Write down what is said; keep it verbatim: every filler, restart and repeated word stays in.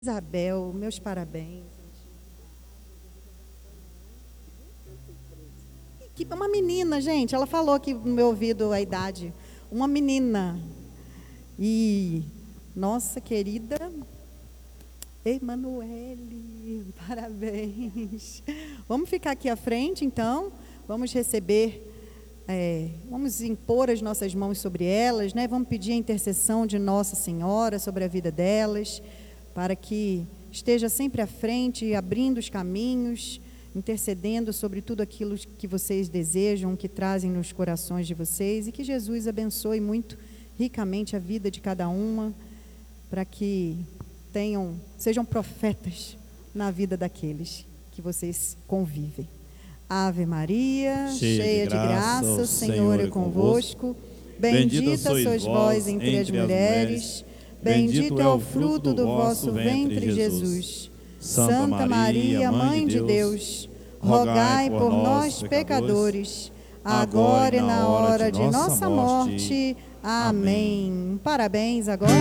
Isabel, meus parabéns. Que uma menina, gente, ela falou aqui no meu ouvido a idade. Uma menina. E nossa querida Emanuele, parabéns. Vamos ficar aqui à frente, então. Vamos receber, é, vamos impor as nossas mãos sobre elas, né? Vamos pedir a intercessão de Nossa Senhora sobre a vida delas, para que esteja sempre à frente, abrindo os caminhos, intercedendo sobre tudo aquilo que vocês desejam, que trazem nos corações de vocês, e que Jesus abençoe muito ricamente a vida de cada uma, para que tenham, sejam profetas na vida daqueles que vocês convivem. Ave Maria, cheia, cheia de graça, graça o Senhor é convosco. Bendita sois vós entre as mulheres, bendito é o fruto do vosso ventre, Jesus. Santa Maria, Mãe de Deus, rogai por nós, pecadores, agora e na hora de nossa morte. Amém. Parabéns agora.